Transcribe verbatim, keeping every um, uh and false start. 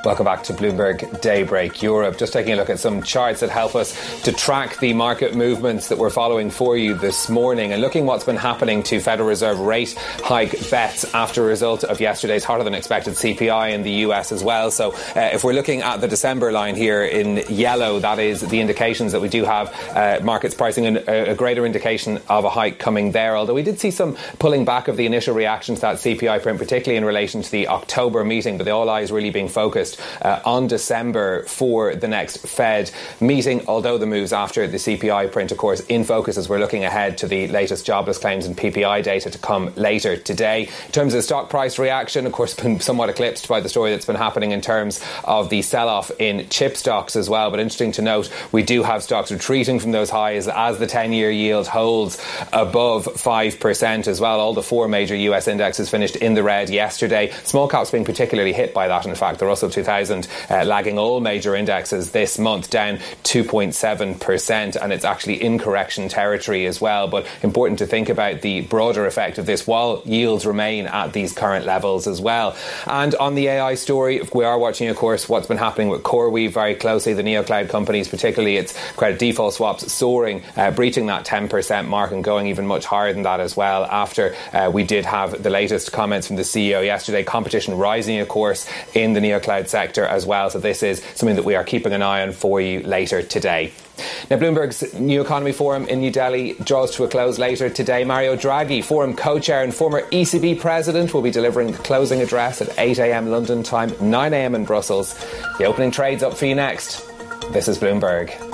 Welcome back to Bloomberg Daybreak Europe. Just taking a look at some charts that help us to track the market movements that we're following for you this morning, and looking what's been happening to Federal Reserve rate hike bets after a result of yesterday's hotter than expected C P I in the U S as well. So uh, if we're looking at the December line here in yellow, that is the indications that we do have uh, markets pricing in a, a greater indication of a hike coming there. Although we did see some pulling back of the initial reaction to that C P I print, particularly in relation to the October meeting, but the all eyes really being focused Uh, on December for the next Fed meeting, although the moves after the C P I print, of course, in focus as we're looking ahead to the latest jobless claims and P P I data to come later today. In terms of stock price reaction, of course, been somewhat eclipsed by the story that's been happening in terms of the sell-off in chip stocks as well. But interesting to note, we do have stocks retreating from those highs as the ten-year yield holds above five percent as well. All the four major U S indexes finished in the red yesterday. Small caps being particularly hit by that. In fact, the Russell two thousand uh, lagging all major indexes this month, down two point seven percent, and it's actually in correction territory as well. But important to think about the broader effect of this while yields remain at these current levels as well. And on the A I story, we are watching, of course, what's been happening with CoreWeave very closely. The neocloud companies, particularly its credit default swaps, soaring, uh, breaching that ten percent mark and going even much higher than that as well. After uh, we did have the latest comments from the C E O yesterday, competition rising, of course, in the neocloud sector as well. So this is something that we are keeping an eye on for you later today. Now, Bloomberg's New Economy Forum in New Delhi draws to a close later today. Mario Draghi, Forum co-chair and former E C B president, will be delivering the closing address at eight a.m. London time, nine a.m. in Brussels. The opening trade's up for you next. This is Bloomberg.